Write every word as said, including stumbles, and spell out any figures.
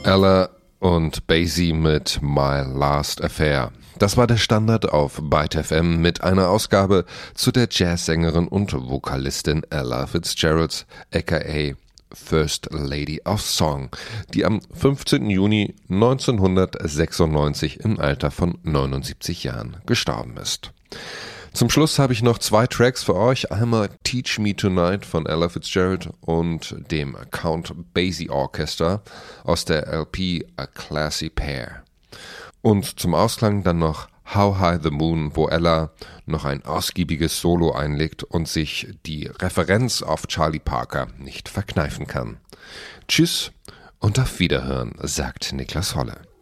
Ella und Basie mit My Last Affair. Das war der Standard auf Byte F M mit einer Ausgabe zu der Jazzsängerin und Vokalistin Ella Fitzgerald, aka First Lady of Song, die am fünfzehnten Juni neunzehnhundertsechsundneunzig im Alter von neunundsiebzig Jahren gestorben ist. Zum Schluss habe ich noch zwei Tracks für euch. Einmal Teach Me Tonight von Ella Fitzgerald und dem Count Basie Orchestra aus der L P A Classy Pair. Und zum Ausklang dann noch How High the Moon, wo Ella noch ein ausgiebiges Solo einlegt und sich die Referenz auf Charlie Parker nicht verkneifen kann. Tschüss und auf Wiederhören, sagt Niklas Holle.